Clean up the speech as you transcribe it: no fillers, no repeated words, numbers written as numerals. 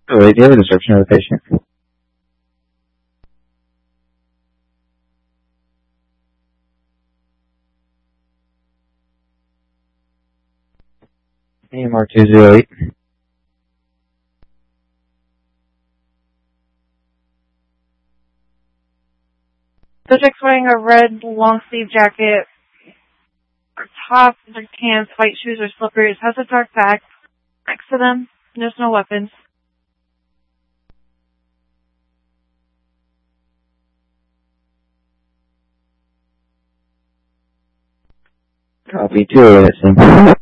Oh, wait, do you have a description of the patient? AMR 208. Subject's wearing a red long sleeve jacket, top, dark pants, white shoes or slippers, has a dark bag next to them. There's no weapons. Copy, 208,